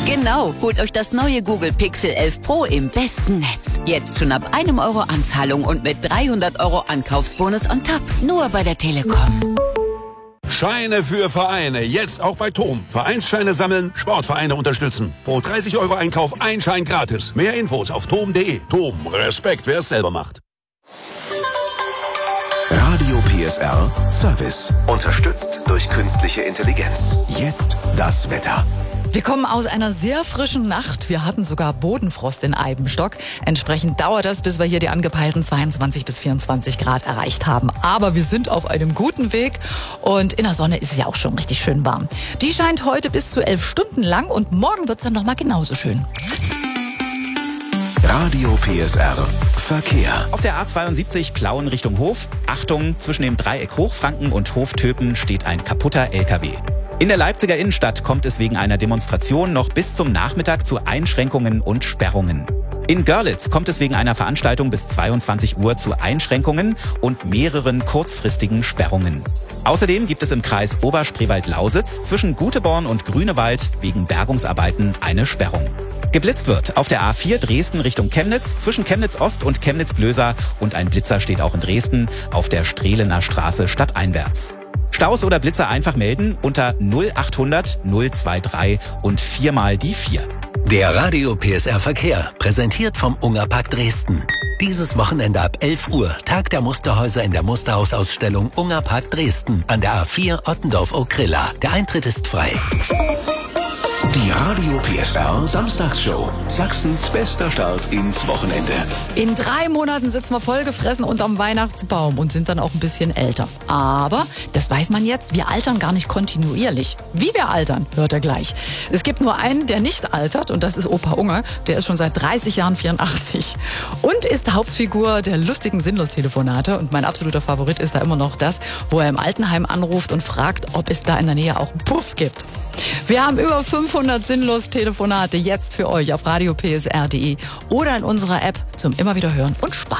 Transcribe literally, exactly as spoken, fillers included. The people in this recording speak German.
Genau, holt euch das neue Google Pixel elf Pro im besten Netz. Jetzt schon ab einem Euro Anzahlung und mit dreihundert Euro Ankaufsbonus on top. Nur bei der Telekom. Scheine für Vereine. Jetzt auch bei T O M. Vereinsscheine sammeln, Sportvereine unterstützen. Pro dreißig Euro Einkauf ein Schein gratis. Mehr Infos auf tom punkt de. T O M. Respekt, wer es selber macht. Radio P S R Service. Unterstützt durch künstliche Intelligenz. Jetzt das Wetter. Wir kommen aus einer sehr frischen Nacht. Wir hatten sogar Bodenfrost in Eibenstock. Entsprechend dauert das, bis wir hier die angepeilten zweiundzwanzig bis vierundzwanzig Grad erreicht haben. Aber wir sind auf einem guten Weg und in der Sonne ist es ja auch schon richtig schön warm. Die scheint heute bis zu elf Stunden lang und morgen wird es dann nochmal genauso schön. Radio P S R Verkehr. Auf der A zweiundsiebzig Plauen Richtung Hof. Achtung, zwischen dem Dreieck Hochfranken und Hoftöpen steht ein kaputter L K W. In der Leipziger Innenstadt kommt es wegen einer Demonstration noch bis zum Nachmittag zu Einschränkungen und Sperrungen. In Görlitz kommt es wegen einer Veranstaltung bis zweiundzwanzig Uhr zu Einschränkungen und mehreren kurzfristigen Sperrungen. Außerdem gibt es im Kreis Oberspreewald-Lausitz zwischen Guteborn und Grünewald wegen Bergungsarbeiten eine Sperrung. Geblitzt wird auf der A vier Dresden Richtung Chemnitz zwischen Chemnitz Ost und Chemnitz Glöser und ein Blitzer steht auch in Dresden auf der Strehlener Straße stadteinwärts. Staus oder Blitzer einfach melden unter null achthundert null drei drei und viermal die vier. Der Radio P S R Verkehr, präsentiert vom Ungerpark Dresden. Dieses Wochenende ab elf Uhr, Tag der Musterhäuser in der Musterhausausstellung Ungerpark Dresden an der A vier Ottendorf-Okrilla. Der Eintritt ist frei. Die Radio P S R Samstagsshow. Sachsens bester Start ins Wochenende. In drei Monaten sitzen wir vollgefressen unterm Weihnachtsbaum und sind dann auch ein bisschen älter. Aber, das weiß man jetzt, wir altern gar nicht kontinuierlich. Wie wir altern, hört ihr gleich. Es gibt nur einen, der nicht altert und das ist Opa Unger. Der ist schon seit dreißig Jahren vierundachtzig und ist Hauptfigur der lustigen Sinnlos-Telefonate. Und mein absoluter Favorit ist da immer noch das, wo er im Altenheim anruft und fragt, ob es da in der Nähe auch Puff gibt. Wir haben über fünfhundert Sinnlos-Telefonate jetzt für euch auf radio p s r punkt de oder in unserer App zum immer wieder hören und Spaß.